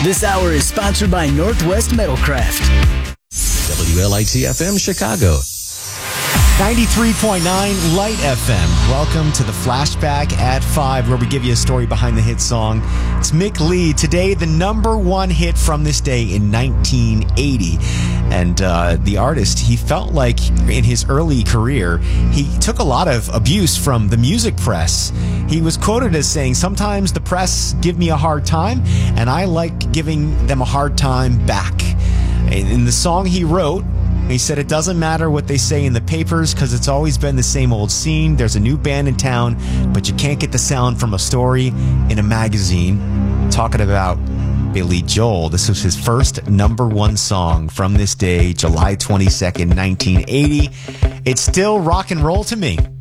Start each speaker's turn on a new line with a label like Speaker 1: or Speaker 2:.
Speaker 1: This hour is sponsored by Northwest Metalcraft.
Speaker 2: WLIT-FM Chicago.
Speaker 3: 93.9 Light FM. Welcome to the Flashback at 5, where we give you a story behind the hit song. It's Mick Lee. Today, the number one hit from this day in 1980. And the artist, he felt like in his early career, he took a lot of abuse from the music press. He was quoted as saying, "Sometimes the press give me a hard time, and I like giving them a hard time back." In the song he wrote, he said, "It doesn't matter what they say in the papers because it's always been the same old scene. There's a new band in town, but you can't get the sound from a story in a magazine." Talking about Billy Joel. This was his first number one song from this day, July 22nd, 1980. It's still rock and roll to me.